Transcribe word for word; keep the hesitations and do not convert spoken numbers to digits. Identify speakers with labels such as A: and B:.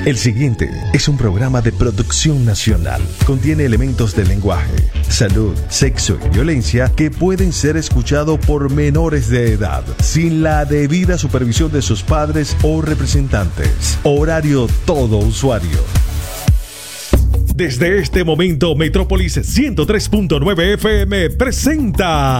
A: El siguiente es un programa de producción nacional. Contiene elementos de lenguaje, salud, sexo y violencia que pueden ser escuchados por menores de edad, sin la debida supervisión de sus padres o representantes. Horario todo usuario. Desde este momento, Metrópolis ciento tres punto nueve F M presenta